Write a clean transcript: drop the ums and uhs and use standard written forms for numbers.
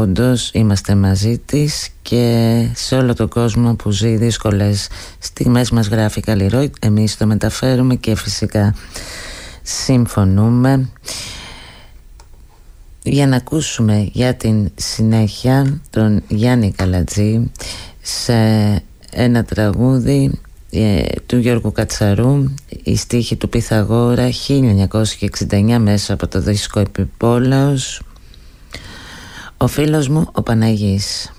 όντως είμαστε μαζί της και σε όλο τον κόσμο που ζει δύσκολες στιγμές μας γράφει Καλλιρόη. Εμείς το μεταφέρουμε και φυσικά συμφωνούμε. Για να ακούσουμε για την συνέχεια τον Γιάννη Καλατζή σε ένα τραγούδι του Γιώργου Κατσαρού, η στίχη του Πυθαγόρα, 1969, μέσα από το δίσκο Επιπόλαος, ο φίλος μου ο Παναγής.